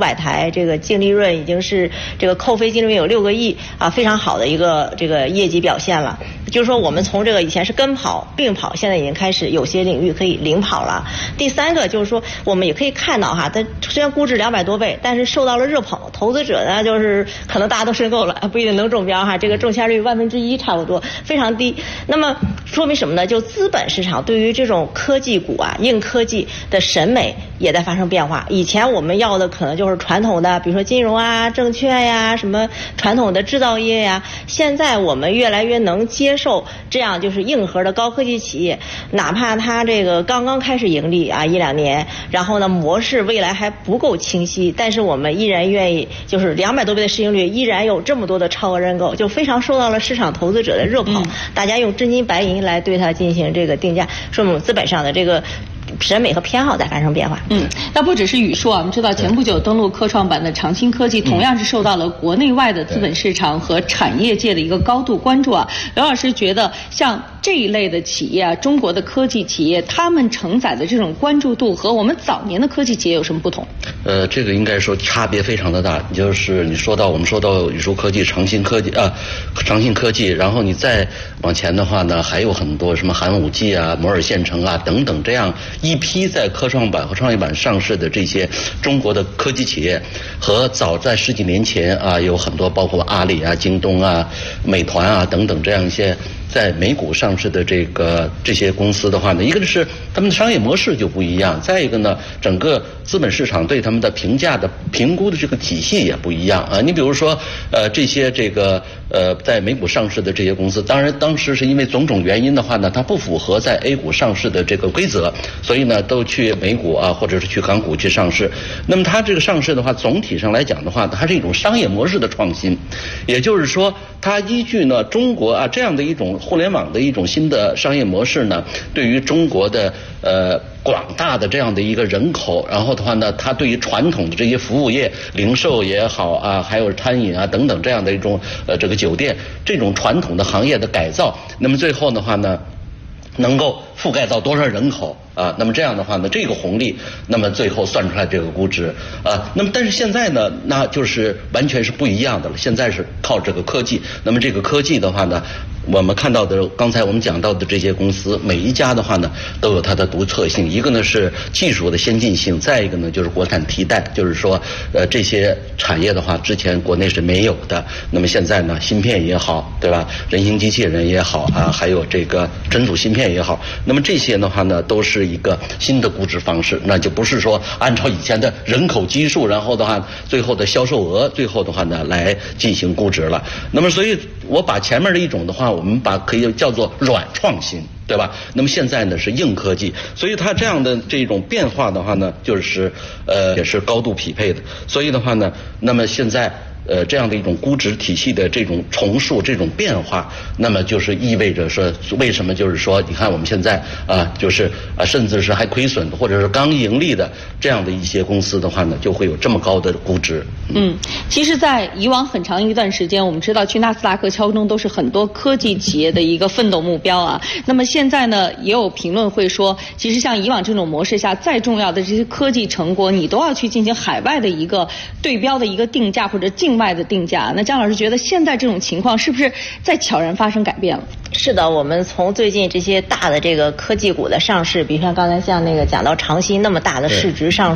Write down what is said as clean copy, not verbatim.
500台，这个净利润已经是这个扣非净利润有6个亿啊，非常好的一个这个业绩表现了。就是说我们从这个以前是跟跑并跑，现在已经开始有些领域可以领跑了。第三个就是说我们也可以看到哈，它虽然估值200多倍，但是受到了热捧，投资者呢就是可能大家都申购了，不一定能中标哈，这个中签率1/1000差不多，非常低。那么说明什么呢？就资本市场对于这种科技股啊、硬科技的审美也在发生变化。以前我们要的可能就是传统的，比如说金融啊、证券呀、什么传统的制造业呀，现在我们越来越能接受这样就是硬核的高科技企业，哪怕它这个刚刚开始盈利啊1-2年，然后呢模式未来还不够清晰，但是我们依然愿意，就是200多倍的市盈率，依然有这么多的超额认购，就非常受到了市场投资者的热捧，大家用真金白银来对它进行这个定价，说明资本上的这个审美和偏好在发生变化。 那不只是宇硕啊，我们知道前不久登陆科创板的长青科技，同样是受到了国内外的资本市场和产业界的一个高度关注啊。刘老师觉得像这一类的企业啊，中国的科技企业，他们承载的这种关注度和我们早年的科技企业有什么不同？ 这个应该说差别非常的大。就是我们说到宇硕科技、长青科技，然后你再往前的话呢，还有很多什么寒武纪啊、摩尔县城啊等等这样一批在科创板和创业板上市的这些中国的科技企业，和早在10几年前啊，有很多包括阿里啊、京东啊、美团啊等等这样一些在美股上市的这些公司的话呢，一个是他们的商业模式就不一样，再一个呢，整个资本市场对他们的评估的这个体系也不一样啊。你比如说这些在美股上市的这些公司，当然当时是因为种种原因的话呢，它不符合在 A 股上市的这个规则，所以呢都去美股啊或者是去港股去上市。那么它这个上市的话，总体上来讲的话，它是一种商业模式的创新，也就是说它依据呢中国啊这样的一种互联网的一种新的商业模式呢，对于中国的广大的这样的一个人口，然后的话呢，它对于传统的这些服务业、零售也好啊，还有餐饮啊等等这样的一种这个酒店这种传统的行业的改造，那么最后的话呢，能够覆盖到多少人口啊？那么这样的话呢，这个红利，那么最后算出来这个估值啊。那么但是现在呢，那就是完全是不一样的了。现在是靠这个科技，那么这个科技的话呢，我们看到的刚才我们讲到的这些公司，每一家的话呢都有它的独特性，一个呢是技术的先进性，再一个呢就是国产替代，就是说这些产业的话之前国内是没有的，那么现在呢芯片也好，对吧，人形机器人也好啊，还有这个针组芯片也好，那么这些的话呢都是一个新的估值方式，那就不是说按照以前的人口基数，然后的话最后的销售额，最后的话呢来进行估值了。那么所以我把前面的一种的话，我们可以叫做软创新，对吧？那么现在呢是硬科技，所以它这样的这种变化的话呢，就是也是高度匹配的。所以的话呢，那么现在这样的一种估值体系的这种重塑、这种变化，那么就是意味着说，为什么就是说，你看我们现在就是甚至是还亏损或者是刚盈利的这样的一些公司的话呢，就会有这么高的估值。 其实，在以往很长一段时间，我们知道去纳斯达克敲钟都是很多科技企业的一个奋斗目标啊。那么现在呢，也有评论会说，其实像以往这种模式下，再重要的这些科技成果，你都要去进行海外的一个对标的一个定价或者境外的定价。那姜老师觉得现在这种情况是不是在悄然发生改变了？ 是的，我们从最近这些大的这个科技股的上市，比如像刚才像那个讲到长鑫那么大的市值上